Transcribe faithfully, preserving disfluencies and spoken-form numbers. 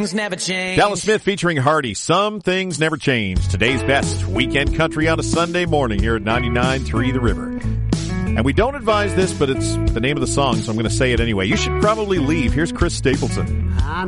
things never change. Dallas Smith featuring Hardy. Some things never change. Today's best weekend country on a Sunday morning here at ninety-nine point three The River. And we don't advise this, but it's the name of the song, so I'm going to say it anyway. You should probably leave. Here's Chris Stapleton.